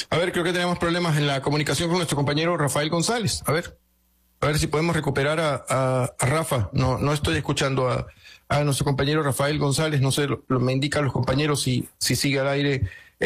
A ver, creo que tenemos problemas en la comunicación con nuestro compañero Rafael González. A ver si podemos recuperar a Rafa. No estoy escuchando a nuestro compañero Rafael González. No sé, me indican los compañeros si sigue al aire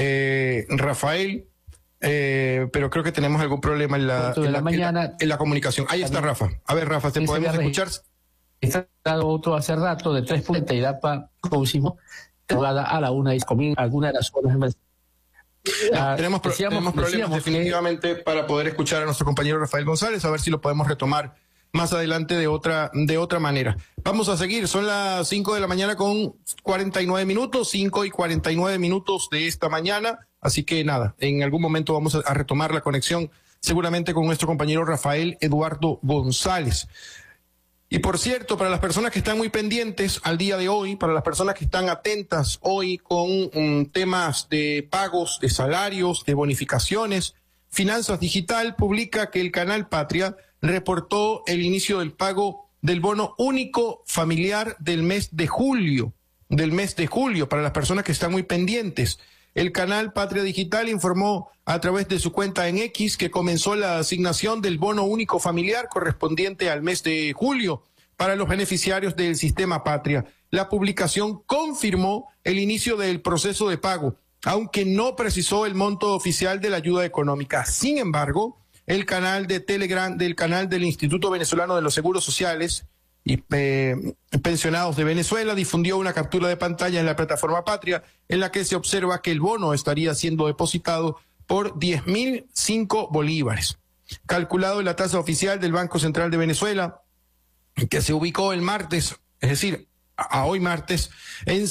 Rafael. Pero creo que tenemos algún problema en la comunicación. Ahí está Rafa. A ver, Rafa, ¿te podemos escuchar? Está dado otro hace rato de 3 puntos y Irapa próximo, jugada a la 1:10, alguna de las zonas. Tenemos problemas definitivamente para poder escuchar a nuestro compañero Rafael González, a ver si lo podemos retomar más adelante de otra manera. Vamos a seguir, son las 5 de la mañana con 49 minutos, 5:49 de esta mañana, así que nada, en algún momento vamos a retomar la conexión seguramente con nuestro compañero Rafael Eduardo González. Y por cierto, para las personas que están muy pendientes al día de hoy, para las personas que están atentas hoy con temas de pagos, de salarios, de bonificaciones, Finanzas Digital publica que el canal Patria reportó el inicio del pago del bono único familiar del mes de julio, para las personas que están muy pendientes. El canal Patria Digital informó a través de su cuenta en X que comenzó la asignación del bono único familiar correspondiente al mes de julio para los beneficiarios del sistema Patria. La publicación confirmó el inicio del proceso de pago, aunque no precisó el monto oficial de la ayuda económica. Sin embargo, el canal de Telegram del canal del Instituto Venezolano de los Seguros Sociales y Pensionados de Venezuela difundió una captura de pantalla en la plataforma Patria en la que se observa que el bono estaría siendo depositado por 10.005 bolívares. Calculado en la tasa oficial del Banco Central de Venezuela, que se ubicó el martes, es decir, a hoy martes, en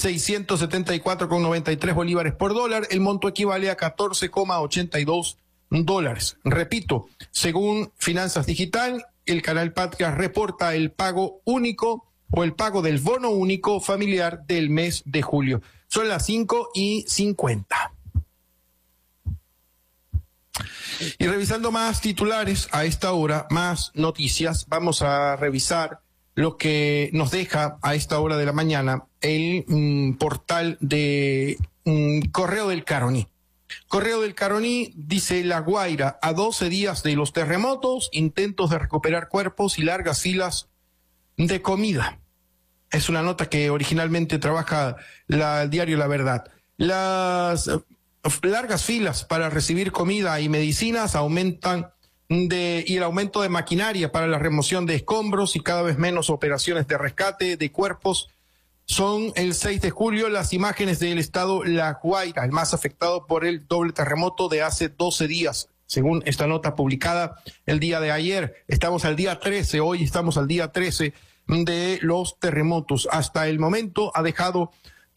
674,93 bolívares por dólar, el monto equivale a 14,82 dólares. Repito, según Finanzas Digital, el canal Patria reporta el pago único o el pago del bono único familiar del mes de julio. Son las 5:50. Y revisando más titulares a esta hora, más noticias, vamos a revisar lo que nos deja a esta hora de la mañana el portal de Correo del Caroní. Correo del Caroní dice: La Guaira, a 12 días de los terremotos, intentos de recuperar cuerpos y largas filas de comida. Es una nota que originalmente trabaja el diario La Verdad. Las largas filas para recibir comida y medicinas aumentan y el aumento de maquinaria para la remoción de escombros y cada vez menos operaciones de rescate de cuerpos son el 6 de julio las imágenes del estado La Guaira, el más afectado por el doble terremoto de hace 12 días. Según esta nota publicada el día de ayer, estamos al día 13, hoy estamos al día 13 de los terremotos. Hasta el momento ha dejado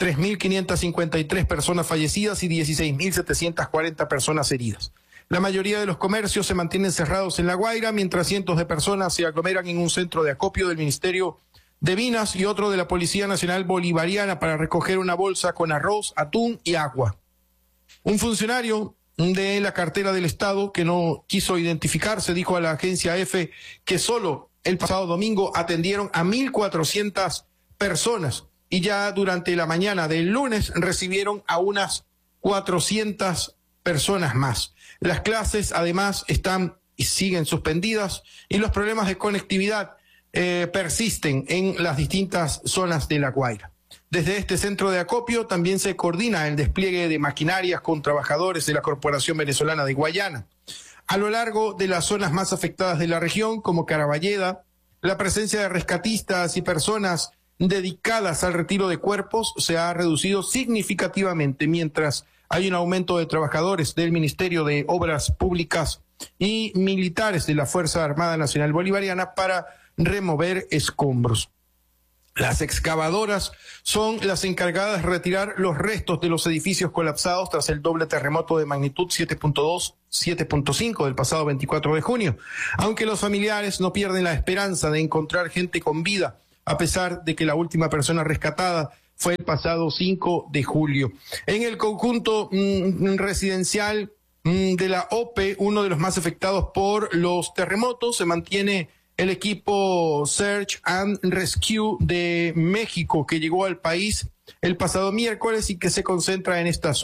3.553 personas fallecidas y 16.740 personas heridas. La mayoría de los comercios se mantienen cerrados en La Guaira, mientras cientos de personas se aglomeran en un centro de acopio del Ministerio de Minas y otro de la Policía Nacional Bolivariana para recoger una bolsa con arroz, atún y agua. Un funcionario de la cartera del Estado que no quiso identificarse dijo a la agencia EFE que solo el pasado domingo atendieron a 1.400 personas y ya durante la mañana del lunes recibieron a unas 400 personas más. Las clases además están y siguen suspendidas y los problemas de conectividad persisten en las distintas zonas de La Guaira. Desde este centro de acopio también se coordina el despliegue de maquinarias con trabajadores de la Corporación Venezolana de Guayana. A lo largo de las zonas más afectadas de la región, como Caraballeda, la presencia de rescatistas y personas dedicadas al retiro de cuerpos se ha reducido significativamente, mientras hay un aumento de trabajadores del Ministerio de Obras Públicas y militares de la Fuerza Armada Nacional Bolivariana para remover escombros. Las excavadoras son las encargadas de retirar los restos de los edificios colapsados tras el doble terremoto de magnitud 7.2, 7.5 del pasado 24 de junio, aunque los familiares no pierden la esperanza de encontrar gente con vida, a pesar de que la última persona rescatada fue el pasado 5 de julio. En el conjunto residencial de la OPE, uno de los más afectados por los terremotos, se mantiene el equipo Search and Rescue de México, que llegó al país el pasado miércoles y que se concentra en esta zona.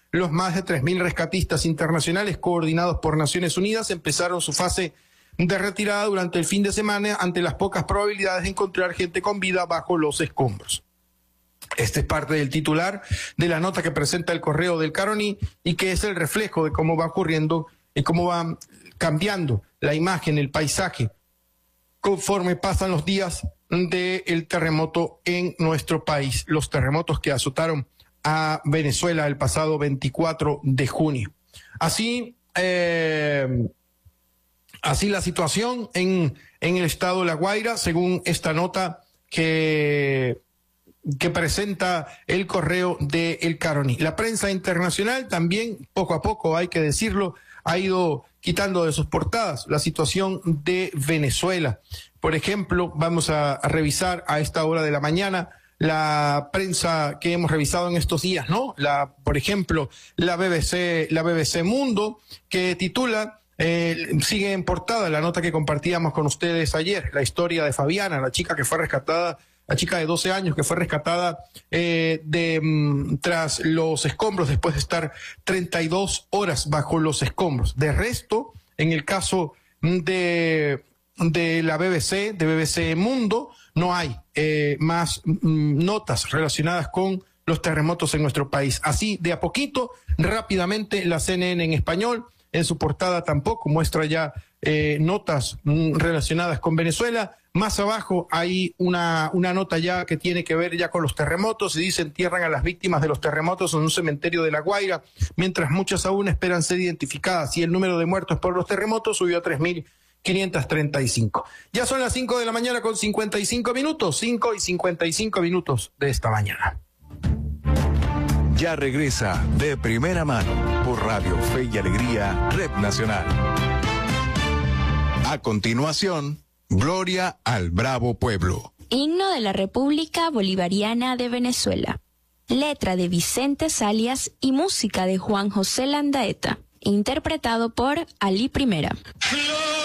Los más de 3.000 rescatistas internacionales coordinados por Naciones Unidas empezaron su fase de retirada durante el fin de semana ante las pocas probabilidades de encontrar gente con vida bajo los escombros. Este es parte del titular de la nota que presenta el Correo del Caroní y que es el reflejo de cómo va ocurriendo y cómo va cambiando la imagen, el paisaje, conforme pasan los días del terremoto en nuestro país, los terremotos que azotaron a Venezuela el pasado 24 de junio. Así la situación en el estado de La Guaira, según esta nota que presenta el Correo de El Caroní. La prensa internacional también, poco a poco, hay que decirlo, ha ido quitando de sus portadas la situación de Venezuela. Por ejemplo, vamos a revisar a esta hora de la mañana la prensa que hemos revisado en estos días, ¿no? Por ejemplo, la BBC Mundo, que titula, sigue en portada la nota que compartíamos con ustedes ayer, la historia de Fabiana, la chica que fue rescatada, la chica de 12 años que fue rescatada tras los escombros después de estar 32 horas bajo los escombros. De resto, en el caso de la BBC, de BBC Mundo, no hay más notas relacionadas con los terremotos en nuestro país. Así, de a poquito, rápidamente, la CNN en español, en su portada tampoco muestra ya notas relacionadas con Venezuela. Más abajo hay una nota ya que tiene que ver ya con los terremotos y dice: entierran a las víctimas de los terremotos en un cementerio de La Guaira, mientras muchas aún esperan ser identificadas, y el número de muertos por los terremotos subió a 3.535. Ya son las 5 de la mañana con 55 minutos, 5:55 de esta mañana. Ya regresa De Primera Mano por Radio Fe y Alegría, Red Nacional. A continuación, Gloria al Bravo Pueblo. Himno de la República Bolivariana de Venezuela. Letra de Vicente Salias y música de Juan José Landaeta. Interpretado por Ali Primera.